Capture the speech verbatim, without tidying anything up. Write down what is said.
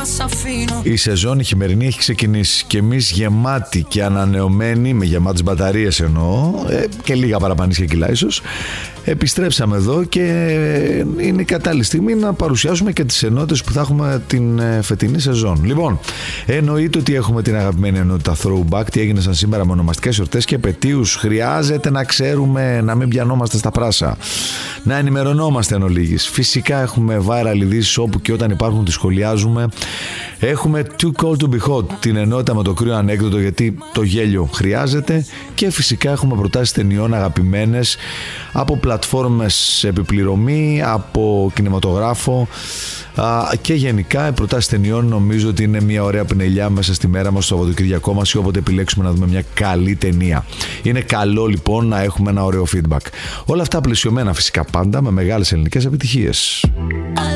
Η σεζόν η χειμερινή έχει ξεκινήσει και εμείς γεμάτοι και ανανεωμένοι, με γεμάτες μπαταρίες εννοώ, ε, και λίγα παραπανήσια κιλά ίσως, επιστρέψαμε εδώ και είναι η κατάλληλη στιγμή να παρουσιάσουμε και τις ενότητες που θα έχουμε την φετινή σεζόν. Λοιπόν, εννοείται ότι έχουμε την αγαπημένη ενότητα Throwback, τι έγινε σαν σήμερα με ονομαστικές εορτές και επετείους. Χρειάζεται να ξέρουμε, να μην πιανόμαστε στα πράσα, να ενημερωνόμαστε εν ολίγης. Φυσικά έχουμε viral ειδήσεις όπου και όταν υπάρχουν τις σχολιάζουμε. Έχουμε Too Cold to Be Hot, την ενότητα με το κρύο ανέκδοτο, γιατί το γέλιο χρειάζεται, και φυσικά έχουμε προτάσεις ταινιών αγαπημένες από πλατφόρμες επιπληρωμή, από κινηματογράφο, και γενικά οι προτάσεις ταινιών νομίζω ότι είναι μια ωραία πινελιά μέσα στη μέρα μας, στο Σαββατοκυριακό μας, ή όποτε επιλέξουμε να δούμε μια καλή ταινία. Είναι καλό λοιπόν να έχουμε ένα ωραίο feedback. Όλα αυτά πλαισιωμένα φυσικά πάντα με μεγάλες ελληνικές επιτυχίες.